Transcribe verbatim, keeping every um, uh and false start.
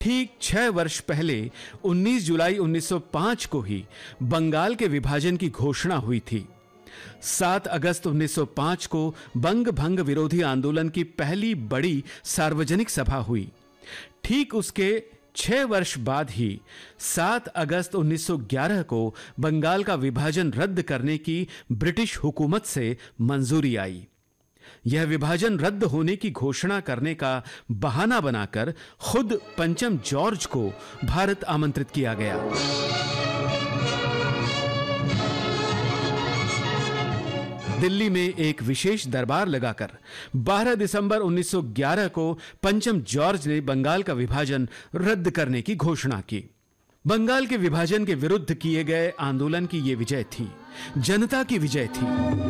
ठीक छह वर्ष पहले उन्नीस जुलाई उन्नीस सौ पाँच को ही बंगाल के विभाजन की घोषणा हुई थी। सात अगस्त उन्नीस सौ पाँच को बंग भंग विरोधी आंदोलन की पहली बड़ी सार्वजनिक सभा हुई। ठीक उसके छह वर्ष बाद ही सात अगस्त उन्नीस सौ ग्यारह को बंगाल का विभाजन रद्द करने की ब्रिटिश हुकूमत से मंजूरी आई। यह विभाजन रद्द होने की घोषणा करने का बहाना बनाकर खुद पंचम जॉर्ज को भारत आमंत्रित किया गया। दिल्ली में एक विशेष दरबार लगाकर बारह दिसंबर उन्नीस सौ ग्यारह को पंचम जॉर्ज ने बंगाल का विभाजन रद्द करने की घोषणा की। बंगाल के विभाजन के विरुद्ध किए गए आंदोलन की यह विजय थी, जनता की विजय थी।